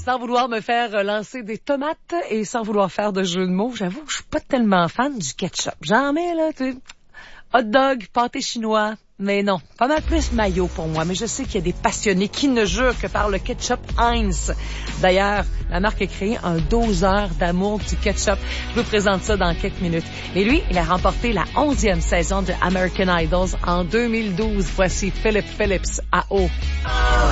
Sans vouloir me faire lancer des tomates et sans vouloir faire de jeu de mots, j'avoue que je suis pas tellement fan du ketchup. J'en mets, là, tu sais, hot dog, pâté chinois, mais non, pas mal plus mayo pour moi. Mais je sais qu'il y a des passionnés qui ne jurent que par le ketchup Heinz. D'ailleurs, la marque a créé un doseur d'amour du ketchup. Je vous présente ça dans quelques minutes. Et lui, il a remporté la 11e saison de American Idols en 2012. Voici Philip Phillips à eau.